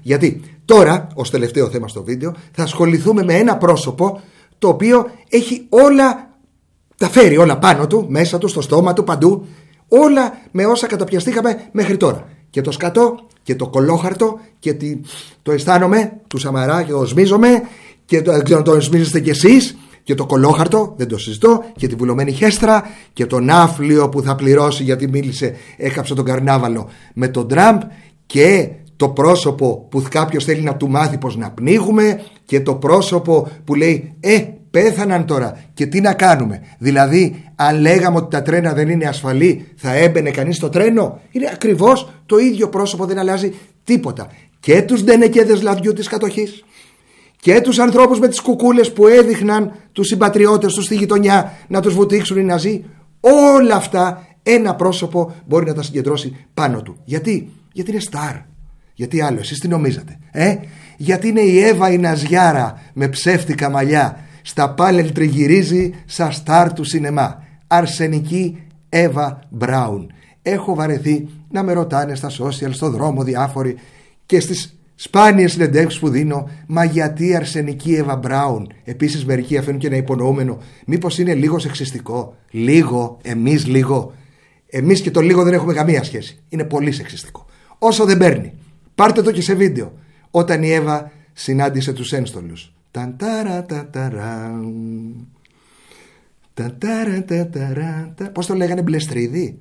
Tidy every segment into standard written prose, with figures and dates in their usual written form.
Γιατί τώρα, ως τελευταίο θέμα στο βίντεο, θα ασχοληθούμε με ένα πρόσωπο το οποίο έχει όλα, τα φέρει όλα πάνω του, μέσα του, στο στόμα του, παντού, όλα με όσα καταπιαστήκαμε μέχρι τώρα. Και το σκατό και το κολόχαρτο και το αισθάνομαι του Σαμαρά και το σμίζομαι και δεν ξέρω αν το σμίζεστε κι εσείς, και το κολόχαρτο, δεν το συζητώ, και την βουλωμένη χέστρα και τον άφλιο που θα πληρώσει γιατί μίλησε, έκαψε τον καρνάβαλο με τον Τραμπ, και το πρόσωπο που κάποιος θέλει να του μάθει πως να πνίγουμε, και το πρόσωπο που λέει πέθαναν τώρα και τι να κάνουμε. Δηλαδή, αν λέγαμε ότι τα τρένα δεν είναι ασφαλή, θα έμπαινε κανείς στο τρένο. Είναι ακριβώς το ίδιο πρόσωπο, δεν αλλάζει τίποτα. Και τους ντενεκέδες λαδιού της κατοχής και τους ανθρώπους με τις κουκούλες που έδειχναν τους συμπατριώτες τους στη γειτονιά να τους βουτήξουν οι Ναζί, όλα αυτά ένα πρόσωπο μπορεί να τα συγκεντρώσει πάνω του. Γιατί είναι στάρ. Γιατί άλλο, εσείς τι νομίζατε? Γιατί είναι η Εύα η Ναζιάρα με ψεύτικα μαλλιά, στα πάνελ τριγυρίζει σαν στάρ του σινεμά. Αρσενική Εύα Μπράουν. Έχω βαρεθεί να με ρωτάνε στα social, στο δρόμο διάφοροι και στις σπάνιες συνεντεύξεις που δίνω, μα γιατί αρσενική Εύα Μπράουν? Επίσης μερικοί αφήνουν και ένα υπονοούμενο, μήπως είναι λίγο σεξιστικό? Λίγο, εμείς και το λίγο δεν έχουμε καμία σχέση. Είναι πολύ σεξιστικό. Όσο δεν παίρνει. Πάρτε το και σε βίντεο. Όταν η Εύα συνάντησε τους ένστολους. Πώς το λέγανε, Μπλεστρίδη?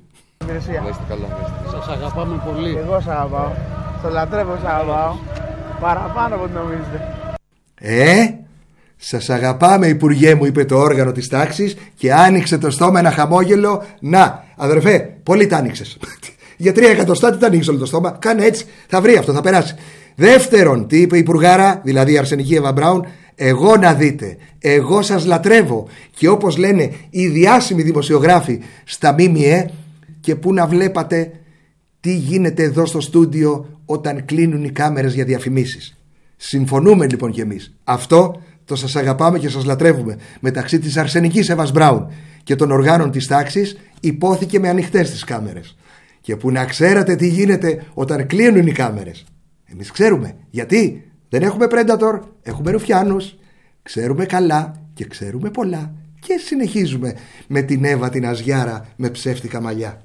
Σας αγαπάμε πολύ. Εγώ σας αγαπάω. Στο λατρεύω, σας αγαπάω. Παραπάνω από ό,τι νομίζετε. Σας αγαπάμε, Υπουργέ μου, είπε το όργανο της τάξης και άνοιξε το στόμα ένα χαμόγελο. Να, αδερφέ, πολύ τα άνοιξες. Για 3 εκατοστά τι τα ανοίξει όλο το στόμα? Κάνε έτσι, θα βρει αυτό, θα περάσει. Δεύτερον, τι είπε η Υπουργάρα, δηλαδή η αρσενική Εύα Μπράουν? Εγώ να δείτε, εγώ σας λατρεύω. Και όπως λένε οι διάσημοι δημοσιογράφοι στα ΜΜΕ, και πού να βλέπατε τι γίνεται εδώ στο στούντιο όταν κλείνουν οι κάμερες για διαφημίσεις. Συμφωνούμε λοιπόν κι εμείς. Αυτό το σας αγαπάμε και σας λατρεύουμε μεταξύ της αρσενικής Εύας Μπράουν και των οργάνων της τάξης υπόθηκε με ανοιχτές τις κάμερες. Και που να ξέρατε τι γίνεται όταν κλείνουν οι κάμερες. Εμείς ξέρουμε. Γιατί? Δεν έχουμε Predator, έχουμε ρουφιάνους. Ξέρουμε καλά και ξέρουμε πολλά. Και συνεχίζουμε με την Εύα την Αζιάρα με ψεύτικα μαλλιά.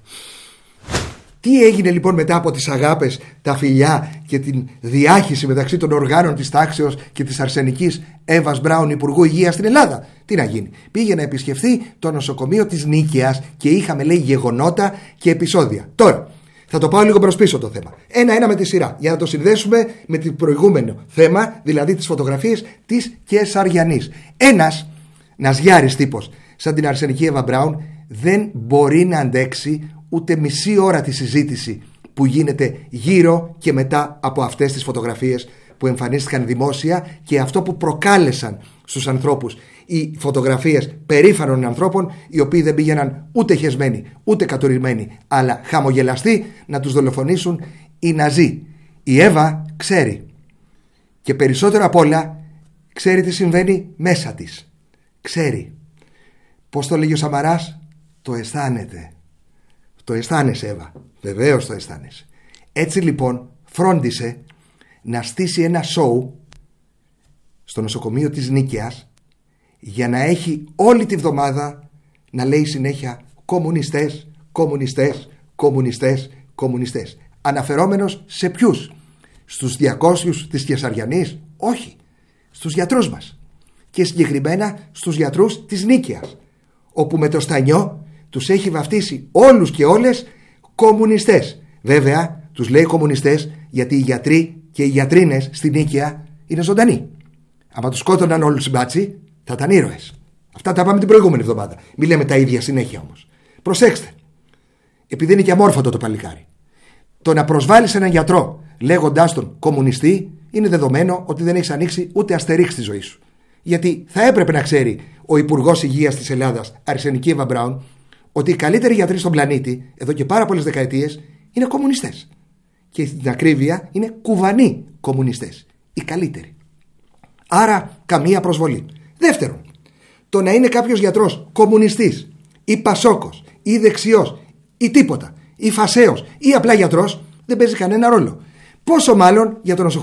Τι έγινε λοιπόν μετά από τις αγάπες, τα φιλιά και την διάχυση μεταξύ των οργάνων της τάξεως και της αρσενικής Εύας Μπράουν, Υπουργού Υγείας στην Ελλάδα? Τι να γίνει? Πήγε να επισκεφθεί το νοσοκομείο της Νίκαιας και είχαμε, λέει, γεγονότα και επεισόδια. Τώρα θα το πάω λίγο προς πίσω το θέμα. Ένα-ένα με τη σειρά για να το συνδέσουμε με το προηγούμενο θέμα, δηλαδή τις φωτογραφίες της Κεσαριανής. Ένας ναζιάρης τύπος σαν την αρσενική Εύα Μπράουν δεν μπορεί να αντέξει ούτε μισή ώρα τη συζήτηση που γίνεται γύρω και μετά από αυτές τις φωτογραφίες που εμφανίστηκαν δημόσια και αυτό που προκάλεσαν στους ανθρώπους οι φωτογραφίες περήφανων ανθρώπων, οι οποίοι δεν πήγαιναν ούτε χεσμένοι ούτε κατουρημένοι αλλά χαμογελαστοί να τους δολοφονήσουν οι Ναζί. Η Εύα ξέρει και περισσότερο απ' όλα ξέρει τι συμβαίνει μέσα της. Ξέρει. Πώς το λέγει ο Σαμαράς? Το αισθάνεται. Το αισθάνεσαι, Εύα. Βεβαίως το αισθάνεσαι. Έτσι λοιπόν φρόντισε να στήσει ένα σοου στο νοσοκομείο της Νίκαιας για να έχει όλη τη βδομάδα να λέει συνέχεια κομμουνιστές, κομμουνιστές, κομμουνιστές, κομμουνιστές. Αναφερόμενος σε ποιους? Στους 200 της Κεσαριανής? Όχι. Στους γιατρούς μας. Και συγκεκριμένα στους γιατρούς της Νίκαιας, όπου με το στανιό τους έχει βαφτίσει όλους και όλες κομμουνιστές. Βέβαια τους λέει κομμουνιστές γιατί οι γιατροί και οι γιατρίνες στην Νίκαια είναι ζωντανοί. Άμα τους σκότωναν όλους οι μπάτσι θα ήταν ήρωες. Αυτά τα πάμε την προηγούμενη εβδομάδα. Μην λέμε τα ίδια συνέχεια όμως. Προσέξτε, επειδή είναι και αμόρφωτο το παλικάρι, το να προσβάλλεις έναν γιατρό λέγοντάς τον κομμουνιστή είναι δεδομένο ότι δεν έχεις ανοίξει ούτε αστερίξ στη ζωή σου. Γιατί θα έπρεπε να ξέρει ο Υπουργός Υγείας της Ελλάδας, αρσενική Εύα Μπράουν, ότι οι καλύτεροι γιατροί στον πλανήτη εδώ και πάρα πολλές δεκαετίες είναι κομμουνιστές. Και στην ακρίβεια είναι κουβανοί κομμουνιστές. Οι καλύτεροι. Άρα καμία προσβολή. Δεύτερον, το να είναι κάποιος γιατρός κομμουνιστής ή πασόκος ή δεξιός ή τίποτα ή φασαίος ή απλά γιατρός δεν παίζει κανένα ρόλο. Πόσο μάλλον για το νοσοκομείο